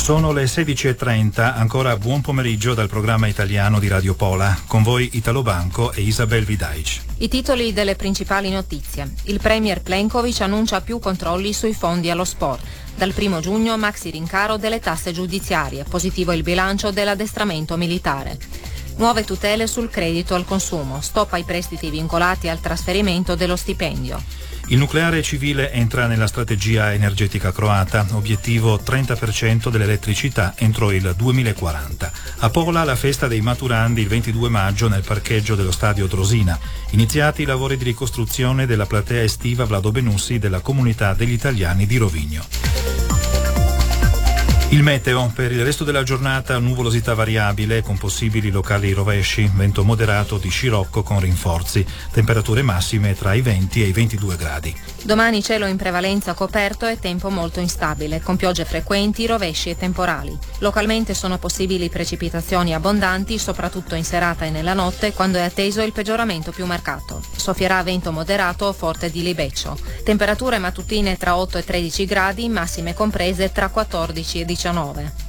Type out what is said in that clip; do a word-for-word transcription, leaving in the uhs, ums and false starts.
Sono le sedici e trenta, ancora buon pomeriggio dal programma italiano di Radio Pola. Con voi Italo Banco e Isabel Vidaic. I titoli delle principali notizie. Il premier Plenković annuncia più controlli sui fondi allo sport. Dal primo giugno maxi rincaro delle tasse giudiziarie. Positivo il bilancio dell'addestramento militare. Nuove tutele sul credito al consumo. Stop ai prestiti vincolati al trasferimento dello stipendio. Il nucleare civile entra nella strategia energetica croata, obiettivo trenta per cento dell'elettricità entro il duemilaquaranta. A Pola la festa dei maturandi il ventidue maggio nel parcheggio dello stadio Drosina. Iniziati i lavori di ricostruzione della platea estiva Vlado Benussi della comunità degli italiani di Rovigno. Il meteo: per il resto della giornata nuvolosità variabile con possibili locali rovesci, vento moderato di scirocco con rinforzi, temperature massime tra i venti e i ventidue gradi. Domani cielo in prevalenza coperto e tempo molto instabile, con piogge frequenti, rovesci e temporali. Localmente sono possibili precipitazioni abbondanti, soprattutto in serata e nella notte, quando è atteso il peggioramento più marcato. Soffierà vento moderato o forte di libeccio. Temperature mattutine tra otto e tredici gradi, massime comprese tra quattordici e diciannove.